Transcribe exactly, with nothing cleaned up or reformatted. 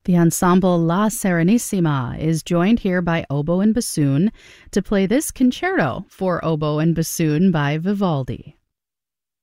The ensemble La Serenissima is joined here by oboe and bassoon to play this concerto for oboe and bassoon by Vivaldi.